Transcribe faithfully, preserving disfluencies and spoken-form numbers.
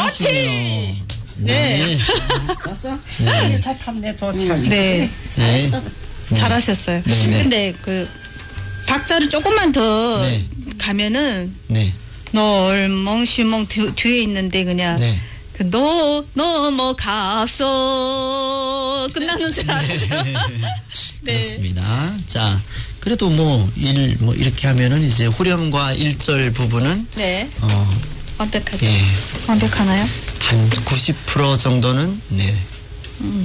잘하시네요. 네. 졌어? 네. 잘 탔네, 저 잘. 네. 잘했어. 잘하셨어요. 네, 네. 근데 그 박자를 조금만 더 네. 가면은 네. 널멍쉬멍 뒤에 있는데 그냥 네. 그 너 넘어갔어 끝나는 줄 알았죠. 네. 그렇습니다. 자, 그래도 뭐, 일, 뭐, 이렇게 하면은 이제 후렴과 일 절 부분은, 네. 어, 완벽하죠. 예, 완벽하나요? 한 구십 퍼센트 정도는, 네,